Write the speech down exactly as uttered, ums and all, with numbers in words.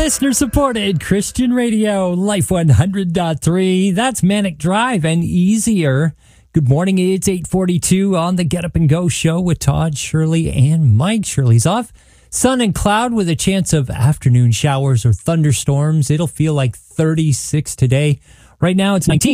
Listener-supported Christian radio, Life one hundred point three. That's Manic Drive and Easier. Good morning, it's eight forty-two on the Get Up and Go show with Todd, Shirley, and Mike. Shirley's off. Sun and cloud with a chance of afternoon showers or thunderstorms. It'll feel like thirty-six today. Right now it's nineteen.